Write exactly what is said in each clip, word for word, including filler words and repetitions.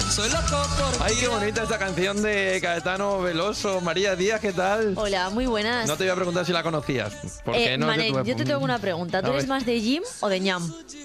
Soy loco por Ay, ti. qué bonita esta canción de Caetano Veloso. María Díaz, ¿qué tal? Hola, muy buenas. No te voy a preguntar si la conocías. Porque Eh, no es de Manel, tu yo te época. tengo una pregunta. ¿Tú A eres ver. más de Jim o de ñam?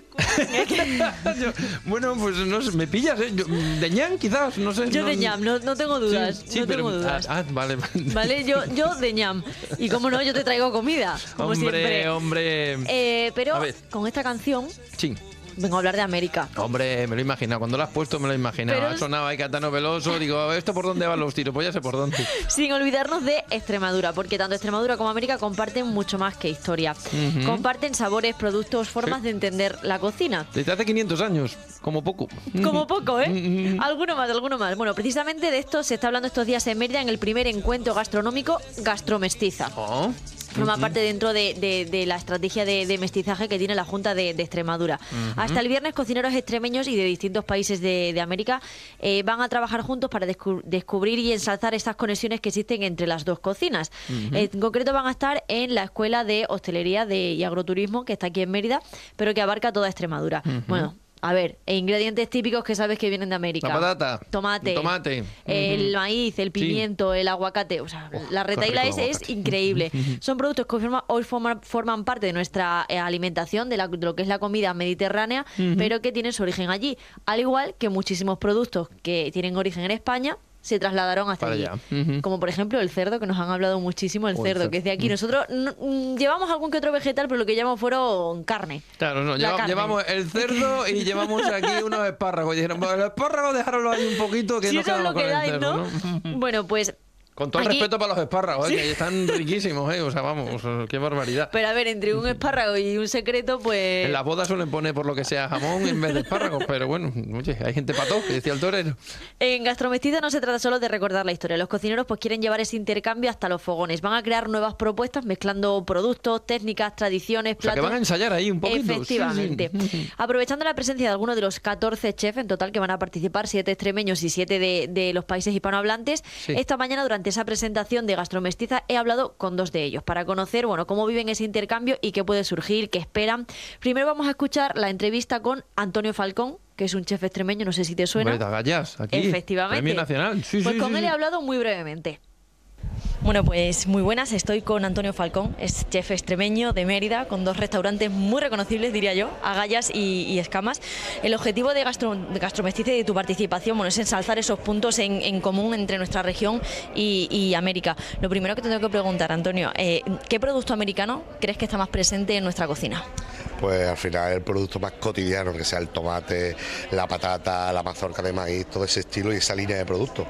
Yo- bueno, pues no sé, me pillas, ¿eh? Yo- de ñan, quizás, no sé. Yo no- de ñam, no, no tengo dudas. Sí, sí, no pero- tengo dudas. Ah, ah, vale. Vale, yo, yo de ñam. Y como no, yo te traigo comida, como hombre, siempre. hombre. Eh, pero A ver. con esta canción Sí. vengo a hablar de América. Hombre, me lo he imaginado. Cuando lo has puesto me lo he imaginado. Pero Ha es- sonado ahí Caetano Veloso. Digo, a ver, ¿esto por dónde van los tiros? Pues ya sé por dónde. Sin olvidarnos de Extremadura, porque tanto Extremadura como América comparten mucho más que historia. Ujú. Comparten sabores, productos, formas de entender la cocina. Desde hace quinientos años, como poco. Como poco, ¿eh? Mm, mm. Alguno más, alguno más. Bueno, precisamente de esto se está hablando estos días en Mérida en el primer encuentro gastronómico Gastromestiza. Oh. Forma parte dentro de, de- de la estrategia de, de mestizaje que tiene la Junta de, de Extremadura. Hasta el viernes, cocineros extremeños y de distintos países de, de América eh, van a trabajar juntos para descu- descubrir y ensalzar estas conexiones que existen entre las dos cocinas. Eh, en concreto van a estar en la Escuela de Hostelería de, y Agroturismo, que está aquí en Mérida, pero que abarca toda Extremadura. Bueno, a ver, e ingredientes típicos que sabes que vienen de América. La patata, Tomate. el tomate. El Ujú. maíz, el Sí. pimiento, el aguacate. O sea, Oh, la qué retaíla rico es, el es aguacate. increíble. Son productos que hoy, forma- hoy forman, forman parte de nuestra eh, alimentación, de, la- de lo que es la comida mediterránea, pero que tienen su origen allí. Al igual que muchísimos productos que tienen origen en España se trasladaron hasta Para allí. allá. Ujú. Como por ejemplo el cerdo, que nos han hablado muchísimo, el Oh, el cerdo, cerdo. que es de aquí. Nosotros no- mm, llevamos algún que otro vegetal, pero lo que llevamos fueron carne. Claro, no, La lleva- carne. llevamos el cerdo y llevamos aquí unos espárragos. Y dijeron, bueno, el espárrago dejarlo ahí un poquito que Si no eso es quedamos lo que con el dais, cerdo, ¿no? ¿no? Bueno, pues Con todo el aquí- respeto para los espárragos, ¿eh? Que están riquísimos, ¿eh? O sea, vamos, qué barbaridad. Pero a ver, entre un espárrago y un secreto, pues... En las bodas suelen poner por lo que sea jamón en vez de espárragos, pero bueno, oye, hay gente para todo, que decía el torero. En Gastromestiza no se trata solo de recordar la historia. Los cocineros pues quieren llevar ese intercambio hasta los fogones. Van a crear nuevas propuestas mezclando productos, técnicas, tradiciones, O sea, que platos. van a ensayar ahí un poquito. Efectivamente. Sí, sí. Aprovechando la presencia de algunos de los catorce chefs en total que van a participar, siete extremeños y siete de, de los países hispanohablantes, Sí. esta mañana durante esa presentación de Gastromestiza he hablado con dos de ellos para conocer, bueno, cómo viven ese intercambio y qué puede surgir, qué esperan. Primero vamos a escuchar la entrevista con Antonio Falcón, que es un chef extremeño, no sé si te suena. Hombre, Tagallas, aquí. Efectivamente. Premio Nacional. Sí, pues sí, con sí, él sí. he hablado muy brevemente. Bueno, pues muy buenas, estoy con Antonio Falcón, es chef extremeño de Mérida, con dos restaurantes muy reconocibles, diría yo, Agallas y, y Escamas. El objetivo de, Gastro, de Gastromestiza y de tu participación, bueno, es ensalzar esos puntos en, en común entre nuestra región y, y América. Lo primero que te tengo que preguntar, Antonio, eh, ¿qué producto americano crees que está más presente en nuestra cocina? Pues al final el producto más cotidiano, que sea el tomate, la patata, la mazorca de maíz, todo ese estilo y esa línea de productos,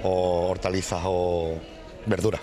o hortalizas o verduras.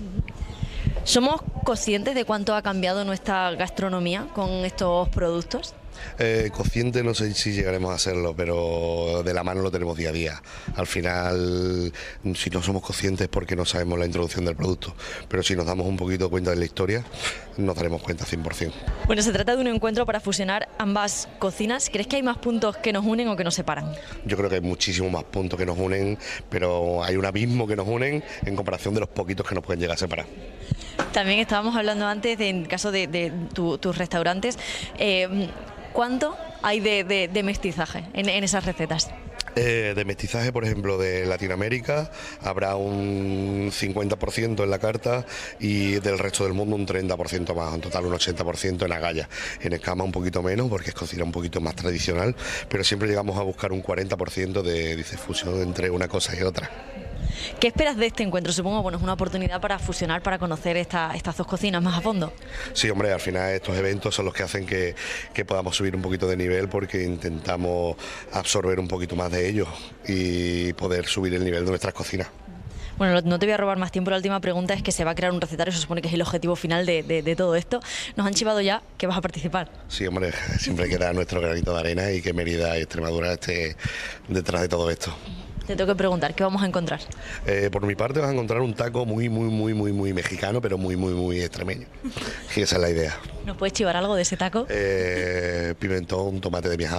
¿Somos conscientes de cuánto ha cambiado nuestra gastronomía con estos productos? Eh, consciente no sé si llegaremos a hacerlo, pero de la mano lo tenemos día a día. Al final, si no somos conscientes es porque no sabemos la introducción del producto, pero si nos damos un poquito cuenta de la historia, nos daremos cuenta cien por ciento. Bueno, se trata de un encuentro para fusionar ambas cocinas. ¿Crees que hay más puntos que nos unen o que nos separan? Yo creo que hay muchísimos más puntos que nos unen, pero hay un abismo que nos unen en comparación de los poquitos que nos pueden llegar a separar. También estábamos hablando antes, de, en caso de, de tu- tus restaurantes, eh, ¿cuánto hay de, de- de mestizaje en, en esas recetas? Eh, de mestizaje, por ejemplo, de Latinoamérica habrá un cincuenta por ciento en la carta y del resto del mundo un treinta por ciento más, en total un ochenta por ciento en Agallas. En Escama un poquito menos porque es cocina un poquito más tradicional, pero siempre llegamos a buscar un cuarenta por ciento de difusión entre una cosa y otra. ¿Qué esperas de este encuentro? Supongo, bueno, es una oportunidad para fusionar, para conocer esta- estas dos cocinas más a fondo. Sí, hombre, al final estos eventos son los que hacen que, que podamos subir un poquito de nivel porque intentamos absorber un poquito más de ellos y poder subir el nivel de nuestras cocinas. Bueno, no te voy a robar más tiempo. La última pregunta es que se va a crear un recetario, se supone que es el objetivo final de, de- de todo esto. Nos han chivado ya que vas a participar. Sí, hombre, siempre queda nuestro granito de arena y que Mérida y Extremadura esté detrás de todo esto. Te tengo que preguntar, ¿qué vamos a encontrar? Eh, por mi parte vas a encontrar un taco muy, muy, muy, muy, muy mexicano, pero muy, muy, muy extremeño. Y esa es la idea. ¿Nos puedes chivar algo de ese taco? Eh, pimentón, tomate de miel